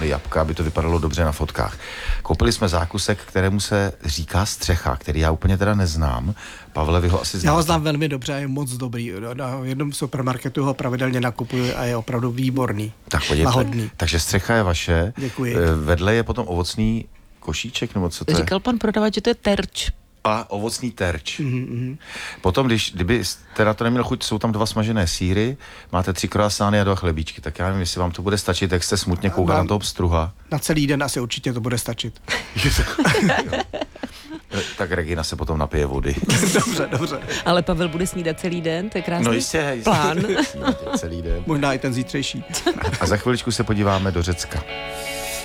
měli jabka, aby to vypadalo dobře na fotkách. Koupili jsme zákusek, kterému se říká střecha, který já úplně teda neznám. Pavle, vy ho asi znáte. Já ho znám velmi dobře a je moc dobrý. Na jednom supermarketu ho pravidelně nakupuji a je opravdu výborný. Tak podívejte. Lahodný. Takže střecha je vaše. Děkuji. Vedle je potom ovocný košíček, nebo co to je? Říkal pan prodavač, že to je terč. A ovocný terč. Potom, kdyby jste na to neměl chuť, jsou tam 2 smažené sýry, máte 3 croissány a 2 chlebíčky. Tak já nevím, jestli vám to bude stačit, jak jste smutně koukal na toho pstruha. Na celý den asi určitě to bude stačit. Tak Regina se potom napije vody. Dobře. Ale Pavel bude snídat celý den, to je krásný No jistě. plán. Celý den. Možná i ten zítřejší. A za chviličku se podíváme do Řecka.